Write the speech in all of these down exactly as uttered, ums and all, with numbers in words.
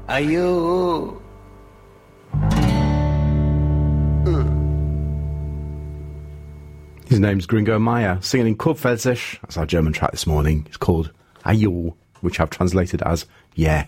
Ayo. His name's Gringo Meyer, singing in Kurpfälzisch. That's our German track this morning. It's called Ayo, which I've translated as yeah.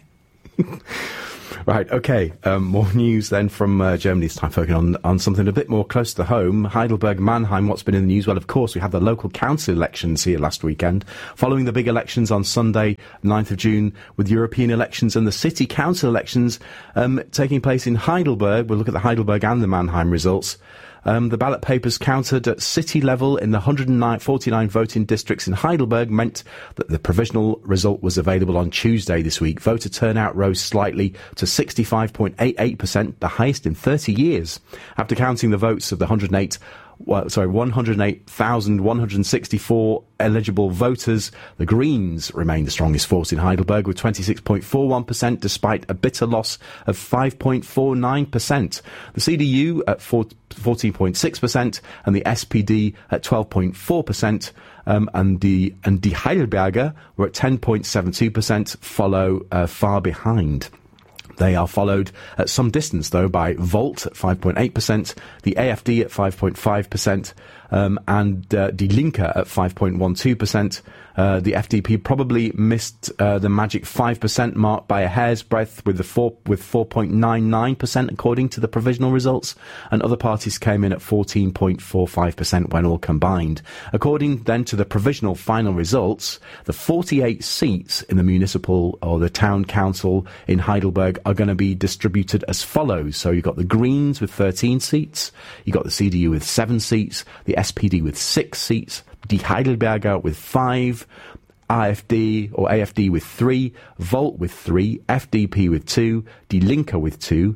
Right, okay. Um, more news then from uh, Germany this time, focusing on, on something a bit more close to home. Heidelberg, Mannheim, what's been in the news? Well, of course, we had the local council elections here last weekend, following the big elections on Sunday, ninth of June, with European elections and the city council elections um, taking place in Heidelberg. We'll look at the Heidelberg and the Mannheim results. Um, the ballot papers counted at city level in the one hundred forty-nine voting districts in Heidelberg meant that the provisional result was available on Tuesday this week. Voter turnout rose slightly to sixty-five point eight eight percent, the highest in thirty years. After counting the votes of the one hundred eight Well, sorry, one hundred eight thousand one hundred sixty-four eligible voters, the Greens remained the strongest force in Heidelberg with twenty-six point four one percent, despite a bitter loss of five point four nine percent. The C D U at fourteen point six percent and the S P D at twelve point four percent. Um, and the and Die Heidelberger were at ten point seven two percent, follow uh, far behind. They are followed at some distance, though, by Volt at five point eight percent, the A F D at five point five percent, um, and uh, Die Linke at five point one two percent. Uh, the F D P probably missed uh, the magic five percent mark by a hair's breadth with the four, with four point nine nine percent according to the provisional results, and other parties came in at fourteen point four five percent when all combined. According then to the provisional final results, the forty-eight seats in the municipal or the town council in Heidelberg are going to be distributed as follows. So you've got the Greens with thirteen seats, you've got the C D U with seven seats, the S P D with six seats, Die Heidelberger with five, A F D or A F D with three, Volt with three, F D P with two, Die Linke with two,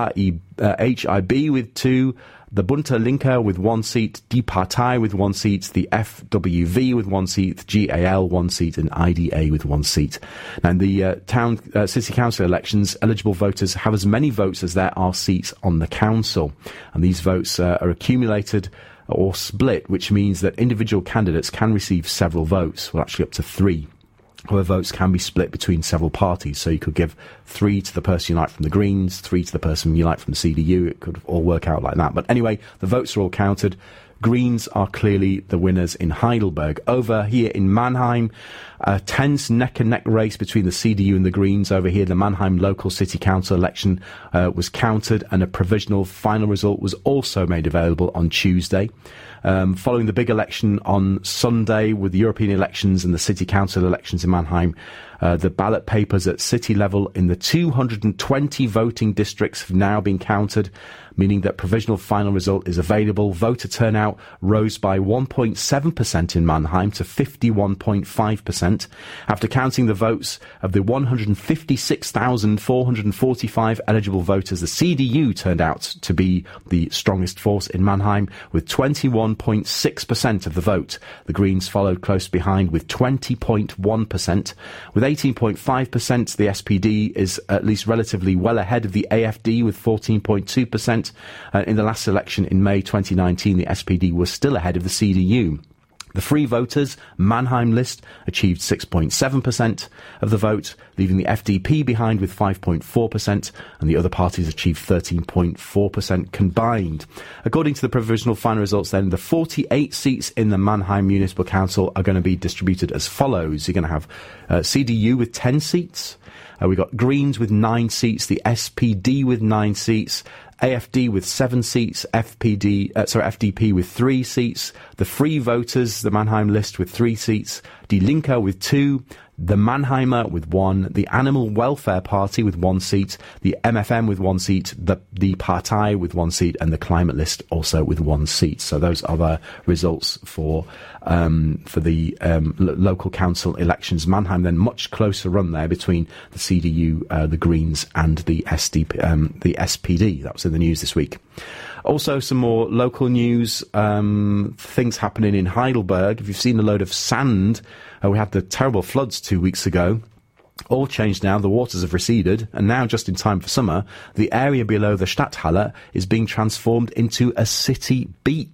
H I B with two, the Bunte Linke with one seat, Die Partei with one seat, the F W V with one seat, G A L one seat, and I D A with one seat. And the uh, town uh, city council elections, eligible voters have as many votes as there are seats on the council, and these votes uh, are accumulated or split, which means that individual candidates can receive several votes, well, actually up to three. However, votes can be split between several parties, so you could give three to the person you like from the Greens, three to the person you like from the C D U. It could all work out like that. But anyway, the votes are all counted. Greens are clearly the winners in Heidelberg. Over here in Mannheim, a tense neck-and-neck race between the C D U and the Greens. Over here, the Mannheim local city council election uh, was counted, and a provisional final result was also made available on Tuesday. Um, following the big election on Sunday with the European elections and the city council elections in Mannheim, uh, the ballot papers at city level in the two hundred twenty voting districts have now been counted, meaning that provisional final result is available. Voter turnout rose by one point seven percent in Mannheim to fifty-one point five percent. After counting the votes of the one hundred fifty-six thousand four hundred forty-five eligible voters, the C D U turned out to be the strongest force in Mannheim with twenty-one point six percent of the vote. The Greens followed close behind with twenty point one percent. With eighteen point five percent, the S P D is at least relatively well ahead of the A F D with fourteen point two percent. Uh, in the last election in May twenty nineteen, the S P D was still ahead of the C D U. The Free Voters Mannheim list achieved six point seven percent of the vote, leaving the F D P behind with five point four percent, and the other parties achieved thirteen point four percent combined. According to the provisional final results then, the forty-eight seats in the Mannheim Municipal Council are going to be distributed as follows. You're going to have uh, C D U with ten seats, uh, we've got Greens with nine seats, the S P D with nine seats, A F D with seven seats, F P D, uh, sorry, F D P with three seats, the Free Voters, the Mannheim list with three seats, Die Linke with two, the Mannheimer with one, the Animal Welfare Party with one seat, the M F M with one seat, the the Partei with one seat, and the Climate List also with one seat. So those are the results for um, for the um, lo- local council elections. Mannheim then much closer run there between the C D U, uh, the Greens, and the S D P, um, the S P D. That was in the news this week. Also, some more local news, um, things happening in Heidelberg. If you've seen a load of sand, uh, we had the terrible floods two weeks ago. All changed now, the waters have receded, and now, just in time for summer, the area below the Stadthalle is being transformed into a city beach.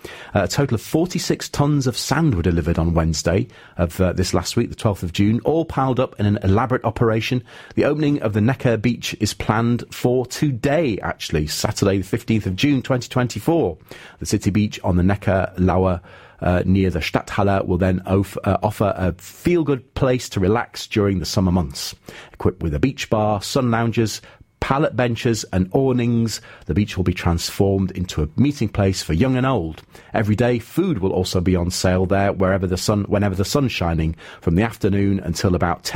Uh, a total of forty-six tonnes of sand were delivered on Wednesday of uh, this last week, the twelfth of June, all piled up in an elaborate operation. The opening of the Neckar beach is planned for today, actually, Saturday the fifteenth of June twenty twenty-four. The city beach on the Neckar Lauer Uh, near the Stadthalle will then of, uh, offer a feel-good place to relax during the summer months. Equipped with a beach bar, sun lounges, pallet benches and awnings, the beach will be transformed into a meeting place for young and old. Every day, food will also be on sale there wherever the sun, whenever the sun's shining, from the afternoon until about ten